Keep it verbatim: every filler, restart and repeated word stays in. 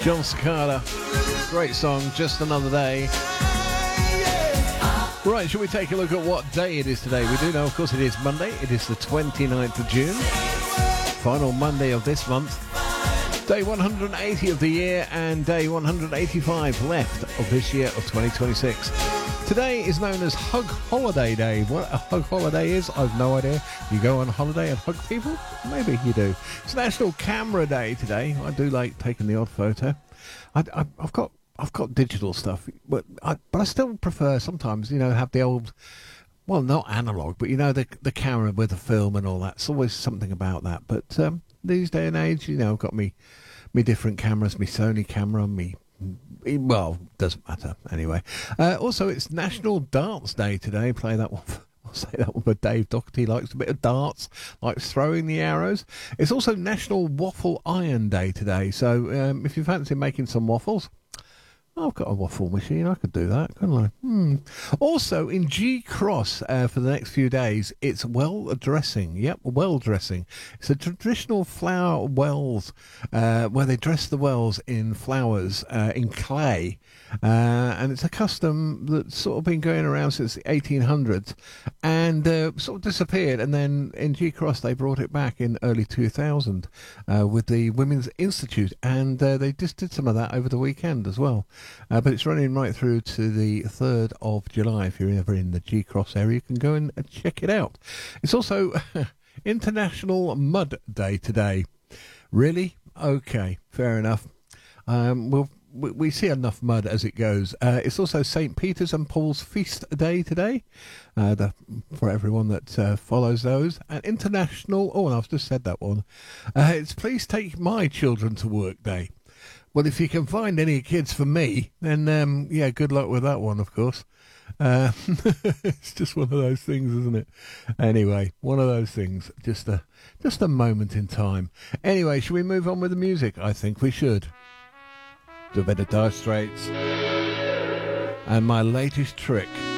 John Cicada. Great song, Just Another Day. Right, shall we take a look at what day it is today? We do know, of course, it is Monday. It is the twenty-ninth of June. Final Monday of this month. Day one hundred eighty of the year and day one hundred eighty-five left of this year of twenty twenty-six. Today is known as Hug Holiday Day. What a hug holiday is, I've no idea. You go on holiday and hug people? Maybe you do. It's National Camera Day today. I do like taking the odd photo. I, I, I've got I've got digital stuff, but I, but I still prefer sometimes, you know, have the old, well, not analog, but you know, the the camera with the film and all that. It's always something about that. But um, these day and age, you know, I've got me me different cameras, me Sony camera, me. Well, doesn't matter anyway. Uh, also, it's National Darts Day today. Play that one. For, I'll say that one for Dave Doherty. Likes a bit of darts, likes throwing the arrows. It's also National Waffle Iron Day today. So um, if you fancy making some waffles, I've got a waffle machine. I could do that, couldn't I? Hmm. Also, in G Cross uh, for the next few days, it's well dressing. Yep, well dressing. It's a traditional flower wells uh, where they dress the wells in flowers uh, in clay. Uh, and it's a custom that's sort of been going around since the eighteen hundreds and uh, sort of disappeared. And then in G Cross, they brought it back in early two thousand uh, with the Women's Institute. And uh, they just did some of that over the weekend as well. Uh, but it's running right through to the third of July. If you're ever in the G Cross area, you can go and check it out. It's also International Mud Day today. Really? Okay, fair enough. Um, we'll We, we see enough mud as it goes. Uh, it's also Saint Peter's and Paul's Feast Day today, uh, the, for everyone that uh, follows those. And International, oh, and I've just said that one. Uh, it's Please Take My Children to Work Day. Well, if you can find any kids for me, then, um, yeah, good luck with that one, of course. Uh, it's just one of those things, isn't it? Anyway, one of those things. Just a, just a moment in time. Anyway, should we move on with the music? I think we should. Do a bit of Dire Straits and my latest trick.